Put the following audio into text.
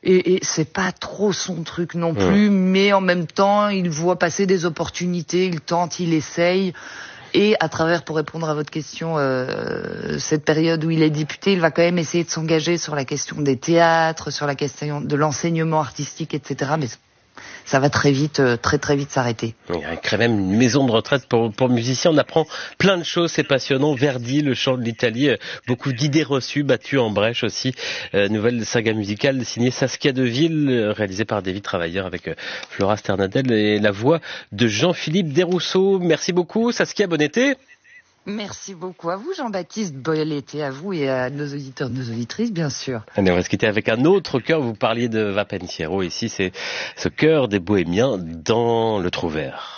Et c'est pas trop son truc non plus, mais en même temps, il voit passer des opportunités, il tente, il essaye. Et à travers, pour répondre à votre question, cette période où il est député, il va quand même essayer de s'engager sur la question des théâtres, sur la question de l'enseignement artistique, etc. Mais ça va très vite, très vite s'arrêter. Il y a quand même une maison de retraite pour musiciens. On apprend plein de choses, c'est passionnant. Verdi, le chant de l'Italie, beaucoup d'idées reçues, battues en brèche aussi. Nouvelle saga musicale signée Saskia Deville, réalisée par David Travailleur avec Flora Sternadel et la voix de Jean-Philippe Desrousseaux. Merci beaucoup Saskia, bon été. Merci beaucoup à vous Jean-Baptiste, bon été à vous et à nos auditeurs, nos auditrices bien sûr. Allez, on va se quitter avec un autre chœur, vous parliez de Va Pensiero, ici c'est ce chœur des Bohémiens dans le Trouvert.